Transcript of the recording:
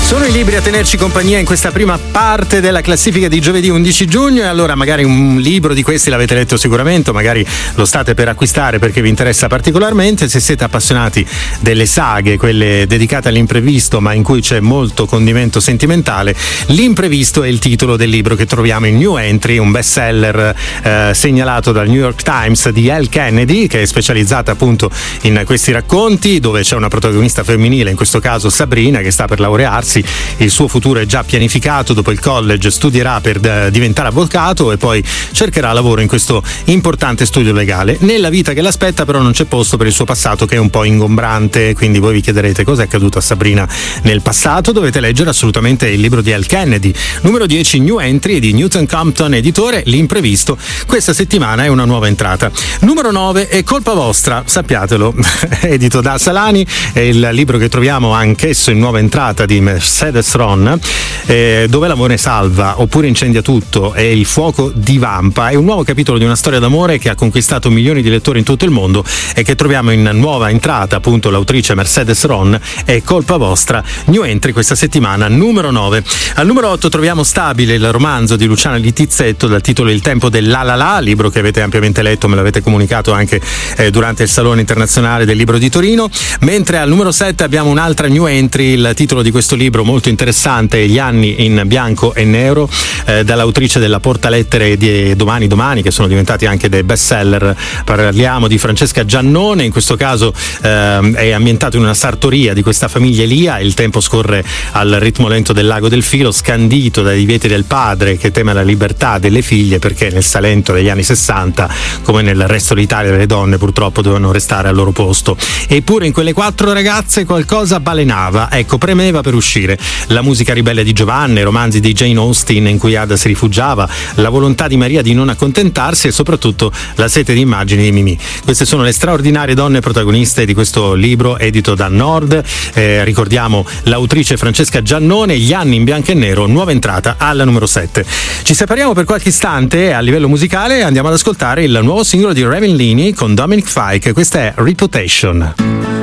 Sono i libri a tenerci compagnia in questa prima parte della classifica di giovedì 11 giugno e allora magari un libro di questi l'avete letto sicuramente, magari lo state per acquistare perché vi interessa particolarmente. Se siete appassionati delle saghe, quelle dedicate all'imprevisto ma in cui c'è molto condimento sentimentale, L'imprevisto è il titolo del libro che troviamo in New Entry, un bestseller segnalato dal New York Times di Elle Kennedy, che è specializzata appunto in questi racconti, dove c'è una protagonista femminile, in questo caso Sabrina, che sta per laurearsi. Il suo futuro è già pianificato, dopo il college studierà per diventare avvocato e poi cercherà lavoro in questo importante studio legale. Nella vita che l'aspetta però non c'è posto per il suo passato, che è un po' ingombrante, quindi voi vi chiederete cosa è accaduto a Sabrina nel passato. Dovete leggere assolutamente il libro di Elle Kennedy. Numero 10, New Entry di Newton Compton editore, L'imprevisto. Questa settimana è una nuova entrata. Numero 9 è Colpa vostra, sappiatelo, edito da Salani, è il libro che troviamo anch'esso in nuova entrata di Mercedes Ron, dove l'amore salva oppure incendia tutto e il fuoco divampa. È un nuovo capitolo di una storia d'amore che ha conquistato milioni di lettori in tutto il mondo e che troviamo in nuova entrata, appunto l'autrice Mercedes Ron, è Colpa vostra, New Entry questa settimana, numero 9. Al numero 8 troviamo Stabile, il romanzo di Luciana Littizzetto dal titolo Il tempo del la la la, libro che avete ampiamente letto, me l'avete comunicato anche durante il Salone Internazionale del Libro di Torino. Mentre al numero 7 abbiamo un'altra New Entry, il titolo di questo libro molto interessante, Gli anni in bianco e nero, dall'autrice della Portalettere di Domani Domani, che sono diventati anche dei bestseller. Parliamo di Francesca Giannone, in questo caso è ambientato in una sartoria di questa famiglia Elia. Il tempo scorre al ritmo lento del lago del Filo, scandito dai divieti del padre che teme la libertà delle figlie, perché nel Salento degli anni 60, come nel resto d'Italia, le donne purtroppo dovevano restare al loro posto. Eppure in quelle 4 ragazze qualcosa balenava, ecco, premeva per uscire. La musica ribelle di Giovanna, i romanzi di Jane Austen in cui Ada si rifugiava, la volontà di Maria di non accontentarsi e soprattutto la sete di immagini di Mimì. Queste sono le straordinarie donne protagoniste di questo libro edito da Nord. Ricordiamo l'autrice Francesca Giannone, Gli anni in bianco e nero, nuova entrata alla numero 7. Ci separiamo per qualche istante a livello musicale e andiamo ad ascoltare il nuovo singolo di Raven Leaney con Dominic Fike. Questa è Reputation.